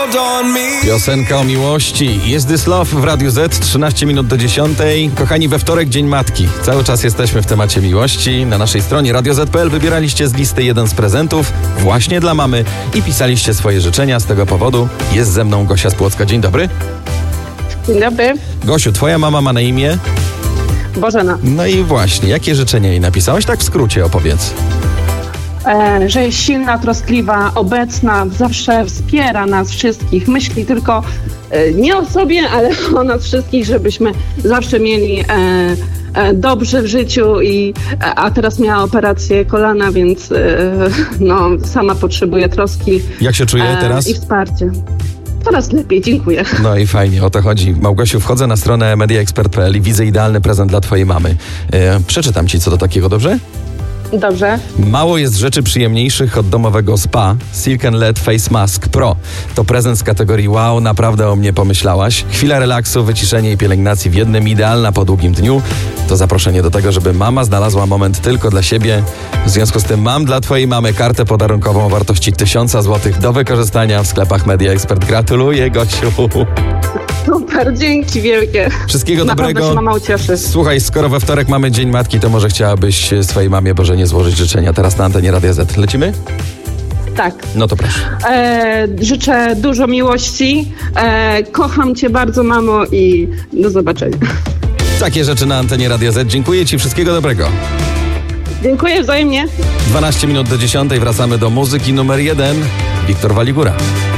Piosenka o miłości. Jest This Love w Radiu Z, 13 minut do 10. Kochani, we wtorek Dzień Matki. Cały czas jesteśmy w temacie miłości. Na naszej stronie radioz.pl wybieraliście z listy jeden z prezentów właśnie dla mamy i pisaliście swoje życzenia. Z tego powodu jest ze mną Gosia z Płocka. Dzień dobry. Dzień dobry. Gosiu, twoja mama ma na imię? Bożena. No i właśnie, jakie życzenia jej napisałaś? Tak w skrócie opowiedz. Że jest silna, troskliwa, obecna, zawsze wspiera nas wszystkich. Myśli tylko nie o sobie, ale o nas wszystkich, żebyśmy zawsze mieli dobrze w życiu, a teraz miała operację kolana, więc sama potrzebuje troski. Jak się czuje teraz? I wsparcie. Coraz lepiej, dziękuję. No i fajnie, o to chodzi. Małgosiu, wchodzę na stronę mediaexpert.pl i widzę idealny prezent dla twojej mamy. Przeczytam ci co do takiego, dobrze? Dobrze. Mało jest rzeczy przyjemniejszych od domowego spa. Silk & LED Face Mask Pro. To prezent z kategorii wow, naprawdę o mnie pomyślałaś. Chwila relaksu, wyciszenie i pielęgnacji w jednym, idealna po długim dniu. To zaproszenie do tego, żeby mama znalazła moment tylko dla siebie. W związku z tym mam dla twojej mamy kartę podarunkową o wartości 1000 zł do wykorzystania w sklepach Media Expert. Gratuluję, Gosiu. Super, dzięki wielkie. Wszystkiego dobrego. Naprawdę się mama ucieszy. Słuchaj, skoro we wtorek mamy Dzień Matki, to może chciałabyś swojej mamie Bożenie złożyć życzenia. Teraz na antenie Radia Z. Lecimy? Tak. No to proszę. Życzę dużo miłości. Kocham cię bardzo, mamo, i do zobaczenia. Takie rzeczy na antenie Radia Z. Dziękuję ci, wszystkiego dobrego. Dziękuję wzajemnie. 12 minut do 10. Wracamy do muzyki numer 1. Wiktor Waligura.